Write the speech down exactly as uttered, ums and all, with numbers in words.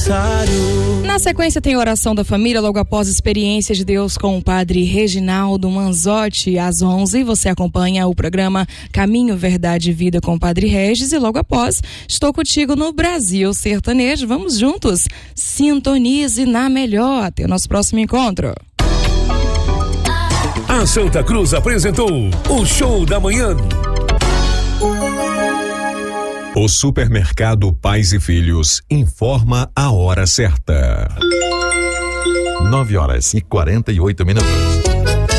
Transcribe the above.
necessário. Na sequência tem oração da família, logo após Experiência de Deus com o padre Reginaldo Manzotti, às onze. Você acompanha o programa Caminho, Verdade e Vida com o padre Regis, e logo após Estou Contigo no Brasil Sertanejo. Vamos juntos, sintonize na melhor. Até o nosso próximo encontro. A Santa Cruz apresentou o Show da Manhã. O Supermercado Pais e Filhos informa a hora certa. nove horas e quarenta e oito minutos.